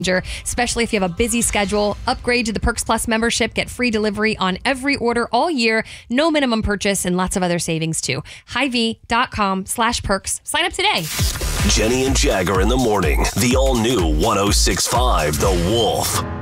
especially if you have a busy schedule. Upgrade to the Perks Plus membership. Get free delivery on every order all year. No minimum purchase and lots of other savings too. Hy-Vee.com/perks. Sign up today. Jenny and Jagger in the morning. The all-new 106.5 The Wolf.